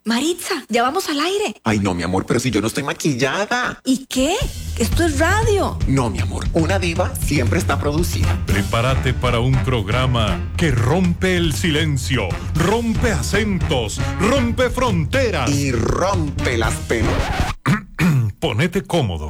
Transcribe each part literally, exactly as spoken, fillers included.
Maritza, ya vamos al aire. Ay, no, mi amor, pero si yo no estoy maquillada. ¿Y qué? Esto es radio. No, mi amor, una diva siempre está producida. Prepárate para un programa que rompe el silencio, rompe acentos, rompe fronteras. Y rompe las pelotas. Ponete cómodo.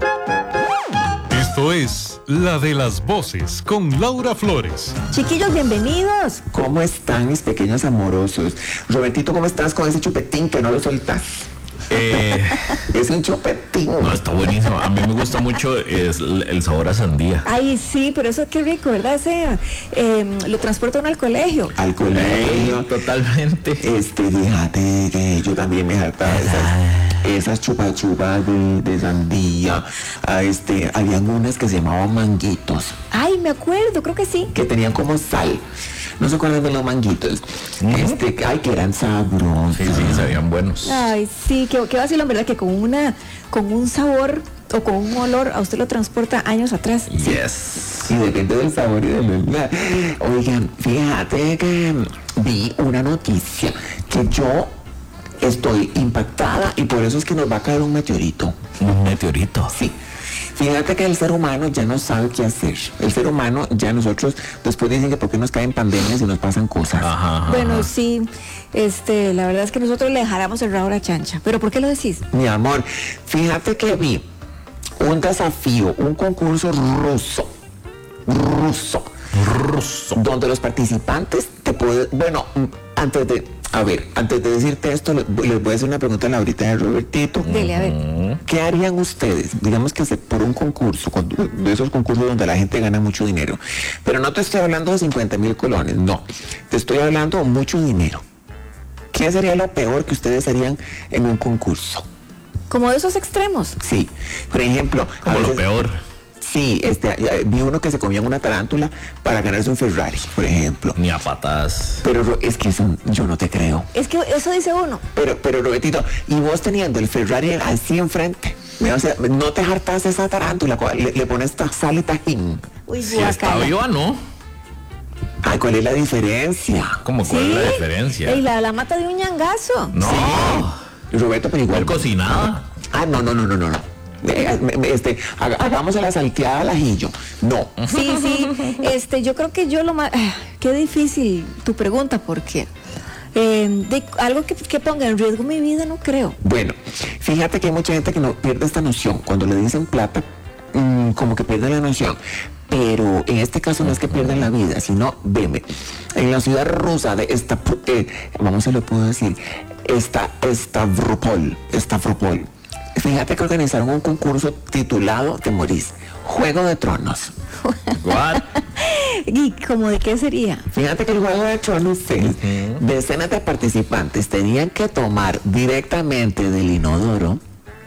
Esto es La de las Voces con Laura Flores. Chiquillos, bienvenidos. ¿Cómo están mis pequeños amorosos? Robertito, ¿cómo estás con ese chupetín que no lo soltás? Eh, es un chupetín. no, está buenísimo. A mí me gusta mucho es el, el sabor a sandía. Ay, sí, pero eso qué rico, ¿verdad? Ese, eh, lo transporta uno al colegio. Al colegio. Eh, totalmente. Este, fíjate que yo también me hartaba de esas, esas chupa chupas de, de sandía. Ah, este, habían unas que se llamaban manguitos, Ay, me acuerdo, creo que sí. que tenían como sal. ¿No se acuerdan de los manguitos? Uh-huh. Este, ay, que eran sabrosos. Sí, sí, sabían buenos. Ay, sí, qué, qué vacilón, ¿verdad? Que con una, con un sabor o con un olor a usted lo transporta años atrás. Yes. Y depende del sabor y del olor. Oigan, fíjate que vi una noticia que yo estoy impactada y por eso es que nos va a caer un meteorito. Un meteorito. Sí. Fíjate que el ser humano ya no sabe qué hacer. El ser humano, ya nosotros, después dicen que por qué nos caen pandemias y nos pasan cosas. Ajá, ajá. Bueno, sí, este, la verdad es que nosotros le dejáramos el rabo a la chancha. ¿Pero por qué lo decís? Mi amor, fíjate que vi un desafío, un concurso ruso, ruso, ruso, donde los participantes te pueden, bueno, antes de, a ver, antes de decirte esto, les voy a hacer una pregunta a Laurita de Robertito. Dele, a ver. ¿Qué harían ustedes? Digamos que se, por un concurso, de esos concursos donde la gente gana mucho dinero, pero no te estoy hablando de cincuenta mil colones, no, te estoy hablando de mucho dinero. ¿Qué sería lo peor que ustedes harían en un concurso? Como de esos extremos. Sí, por ejemplo, como lo peor. Sí, este, vi uno que se comía una tarántula para ganarse un Ferrari, por ejemplo. Ni a patas. Pero es que eso, yo no te creo. Es que eso dice uno. Pero, pero Robertito, y vos teniendo el Ferrari así enfrente, o sea, no te hartas esa tarántula, le, le pones sal y tajín. Uy, Si está viva, ¿no? Ay, ¿cuál es la diferencia? ¿Cómo cuál sí. es la diferencia? Y la, la mata de un ñangazo. No. Sí. Roberto, pero igual. ¿No cocinada? Ah, no, no, no, no, no. no. Este, hagamos a la salteada al ajillo. No. Sí, sí. Este, yo creo que yo lo más. Qué difícil tu pregunta, porque eh, de algo que, que ponga en riesgo mi vida, no creo. Bueno, fíjate que hay mucha gente que no pierde esta noción. Cuando le dicen plata, mmm, como que pierde la noción. Pero en este caso no es que pierdan la vida, sino, veme, en la ciudad rusa de esta, eh, vamos se lo puedo decir, esta, Stavropol, Stavropol. Fíjate que organizaron un concurso titulado, te morís, Juego de Tronos. What? ¿Y como de qué sería? Fíjate que el Juego de Tronos es, uh-huh. decenas de participantes tenían que tomar directamente del inodoro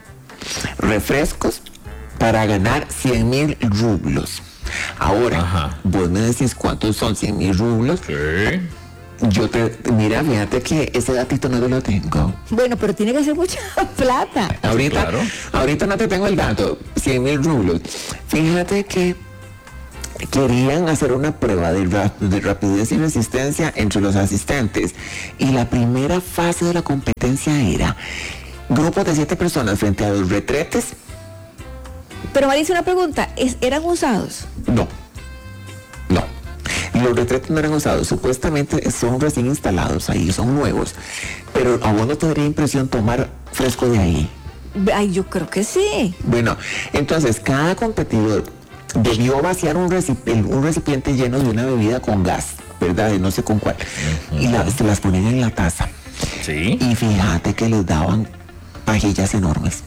refrescos para ganar cien mil rublos. Ahora, ajá. Vos me decís cuántos son cien mil rublos. Sí. Yo te, mira, fíjate que ese datito no te lo tengo. Bueno, pero tiene que ser mucha plata. Ahorita, claro. ahorita no te tengo el dato, cien mil rublos. Fíjate que querían hacer una prueba de, rap, de rapidez y resistencia entre los asistentes. Y la primera fase de la competencia era grupos de siete personas frente a los retretes. Pero me dice una pregunta, ¿es, ¿eran usados? No, no. Los retretes no eran usados, supuestamente son recién instalados ahí, son nuevos. Pero a vos no te daría impresión tomar fresco de ahí. Ay, yo creo que sí. Bueno, entonces cada competidor debió vaciar un recipiente, un recipiente lleno de una bebida con gas, ¿verdad? De no sé con cuál. Uh-huh. Y la, se las ponían en la taza. Sí. Y fíjate que les daban pajillas enormes.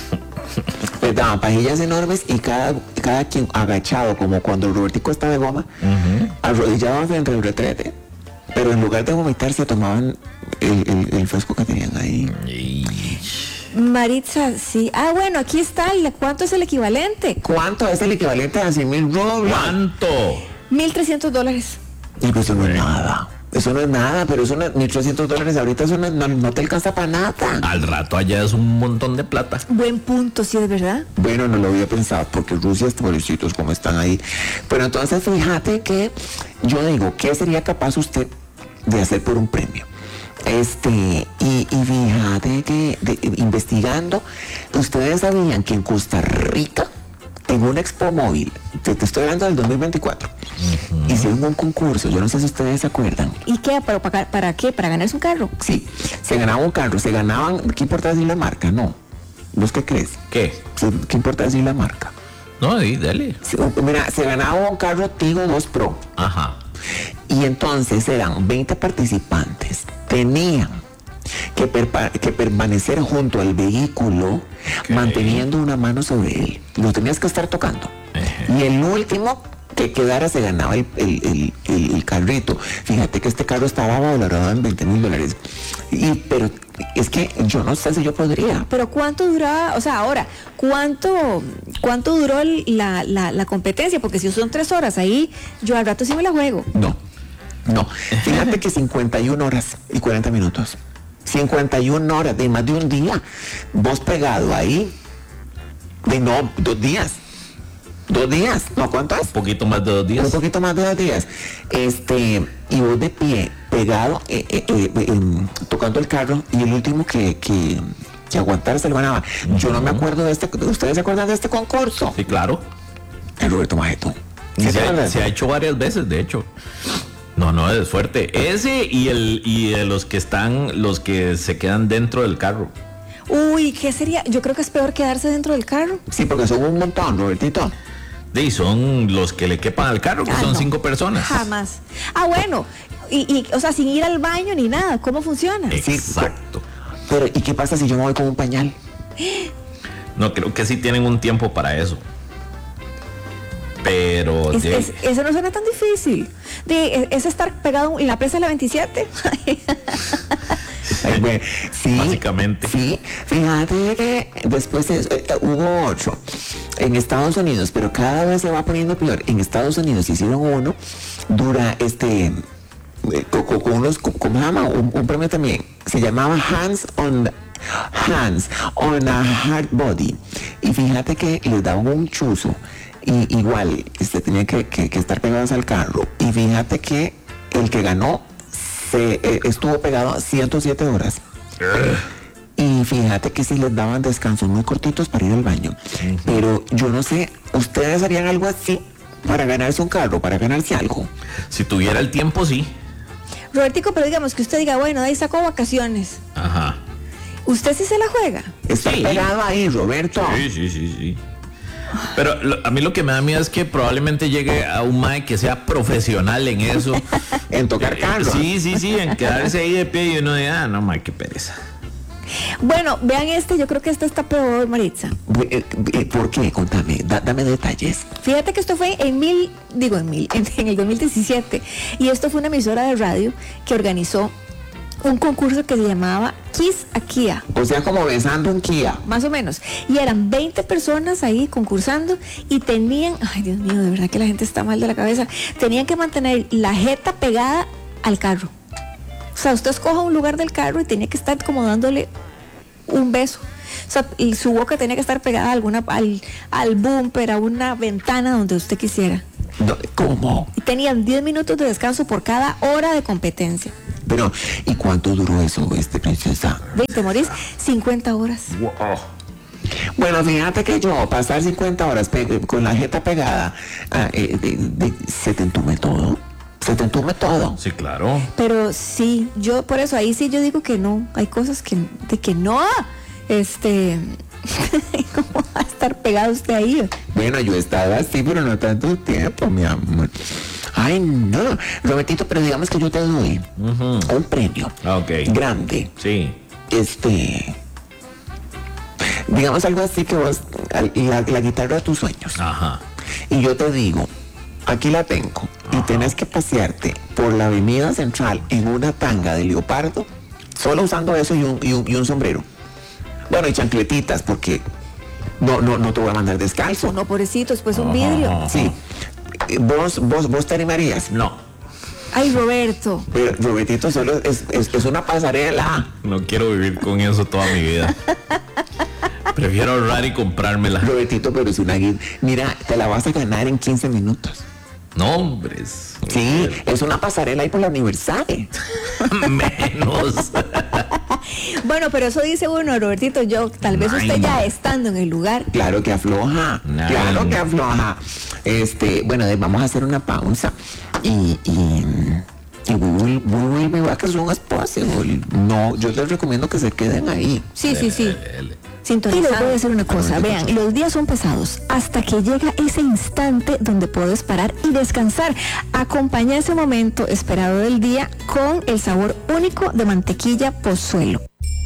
Les daban pajillas enormes y cada, cada quien agachado, como cuando Robertico está de goma, uh-huh. arrodillaban frente al retrete, pero en lugar de vomitar se tomaban el, el, el fresco que tenían ahí. Maritza, sí. Ah, bueno, aquí está. ¿Cuánto es el equivalente? ¿Cuánto es el equivalente a cien mil rublos? ¿Cuánto? Mil trescientos dólares. Y pues eso no es nada. Eso no es nada, pero eso no es mil trescientos dólares ahorita, eso no, no, no te alcanza para nada. Al rato allá es un montón de plata. Buen punto, sí, es verdad. Bueno, no lo había pensado, porque Rusia, pobrecitos como están ahí. Pero entonces fíjate que yo digo, ¿qué sería capaz usted de hacer por un premio? Este, y, y fíjate que de, investigando, ustedes sabían que en Costa Rica, en un expo móvil, te, te estoy hablando del dos mil veinticuatro, uh-huh. hicieron un concurso, yo no sé si ustedes se acuerdan. ¿Y qué? ¿Para, para, para qué? ¿Para ganarse un carro? Sí, se ganaba un carro, se ganaban, ¿qué importa decir la marca? No. ¿Vos qué crees? ¿Qué? ¿Qué importa decir la marca? No, sí, dale. Se, mira, se ganaba un carro Tigo dos Pro. Ajá. Y entonces eran veinte participantes. Tenían que, perpa- que permanecer junto al vehículo, okay. manteniendo una mano sobre él. Lo tenías que estar tocando. Uh-huh. Y el último que quedara se ganaba el, el, el, el, el carrito. Fíjate que este carro estaba valorado en veinte mil dólares. Y, pero es que yo no sé si yo podría. Pero ¿cuánto duraba? O sea, ahora, ¿cuánto cuánto duró la, la, la competencia? Porque si son tres horas ahí, yo al rato sí me la juego. No, no. Fíjate que cincuenta y una horas y cuarenta minutos. cincuenta y una horas de más de un día. Vos pegado ahí. De no, dos días. Dos días, ¿no? ¿Cuánto es? Un poquito más de dos días. Un poquito más de dos días. Este, y vos de pie, pegado, eh, eh, eh, eh, tocando el carro, y el último que, que, que aguantara se lo ganaba. Uh-huh. Yo no me acuerdo de este, ¿ustedes se acuerdan de este concurso? Sí, claro. El Roberto Majeto. Se, se, ha, se ha hecho varias veces, de hecho. No, no, es fuerte. Ese y el y de los que están, los que se quedan dentro del carro. Uy, ¿qué sería? Yo creo que es peor quedarse dentro del carro. Sí, porque son un montón, Robertito. Y son los que le quepan al carro, que ah, son no. cinco personas. Jamás. Ah, bueno. Y, y, o sea, sin ir al baño ni nada. ¿Cómo funciona? Exacto. Pero, ¿y qué pasa si yo me voy con un pañal? No, creo que sí tienen un tiempo para eso. Pero... Es, de... es, eso no suena tan difícil. De, es estar pegado en la presa de la veintisiete. Ay, bueno, sí, básicamente. Sí, fíjate que después es, eh, hubo otro en Estados Unidos, pero cada vez se va poniendo peor. En Estados Unidos hicieron uno, dura este, eh, con, con unos, ¿cómo se llama? Un, un premio también, se llamaba Hands on Hands on a Hard Body. Y fíjate que les daban un chuzo, y igual, este, tenían que, que, que estar pegados al carro. Y fíjate que el que ganó se, eh, estuvo pegado ciento siete horas. Uh. Y fíjate que si les daban descansos muy cortitos para ir al baño. Uh-huh. Pero yo no sé, ¿ustedes harían algo así para ganarse un carro, para ganarse algo? Si tuviera el tiempo, sí. Robertico, pero digamos que usted diga, bueno, de ahí sacó vacaciones. Ajá. ¿Usted sí se la juega? Está sí. pegado ahí, Roberto. Sí, sí, sí, sí. Pero lo, a mí lo que me da miedo es que probablemente llegue a un mae que sea profesional en eso. En tocar carro. Sí, sí, sí, en quedarse ahí de pie y uno diga, ah, no, mae, qué pereza. Bueno, vean este, yo creo que este está peor, Maritza. ¿Por qué? Contame, da, dame detalles. Fíjate que esto fue en mil, digo en mil, en, en el dos mil diecisiete, y esto fue una emisora de radio que organizó un concurso que se llamaba Kiss a Kia. O sea, como besando un Kia. Más o menos. Y eran veinte personas ahí concursando y tenían, ay Dios mío, de verdad que la gente está mal de la cabeza, tenían que mantener la jeta pegada al carro. O sea, usted escoja un lugar del carro y tenía que estar como dándole un beso. O sea, y su boca tenía que estar pegada a alguna, al, al bumper, a una ventana donde usted quisiera. ¿Cómo? Y tenían diez minutos de descanso por cada hora de competencia. Pero, ¿y cuánto duró eso, este, princesa? ¿Te morís? cincuenta horas. Wow. Bueno, fíjate que yo, pasar cincuenta horas pe- con la jeta pegada, ah, eh, de, de, se te entume todo. Se te entume todo. Sí, claro. Pero sí, yo por eso ahí sí yo digo que no. Hay cosas que, de que no. Este... ¿Cómo va a estar pegado usted ahí? Bueno, yo estaba así, pero no tanto tiempo, mi amor. Ay, no, Robertito, pero digamos que yo te doy uh-huh. un premio okay. grande. Sí. Este, digamos algo así que vos, la, la guitarra de tus sueños. Ajá. Y yo te digo, aquí la tengo. Ajá. Y tenés que pasearte por la avenida central en una tanga de leopardo, solo usando eso y un, y un, y un sombrero. Bueno, y chancletitas, porque no, no, no te voy a mandar descalzo. No, pobrecito, después un vidrio. Sí. ¿Vos, vos, vos te animarías? No. Ay, Roberto. Pero Robertito solo es, es, es una pasarela. No quiero vivir con eso toda mi vida. Prefiero ahorrar y comprármela. Robertito, pero es una guía. Mira, te la vas a ganar en quince minutos. No, hombres. Sí, es una pasarela ahí por la aniversario. Menos. Bueno, pero eso dice uno, Robertito, yo, tal vez usted Ay, ya no. estando en el lugar. Claro que afloja, Ay. claro que afloja. Este, bueno, de- vamos a hacer una pausa y, y, y Google, Google me va a que son possible. No, yo les recomiendo que se queden ahí. Sí, sí, sí. Y les voy a decir una cosa, vean, los días son pesados hasta que llega ese instante donde puedes parar y descansar. Acompaña ese momento esperado del día con el sabor único de mantequilla Pozuelo.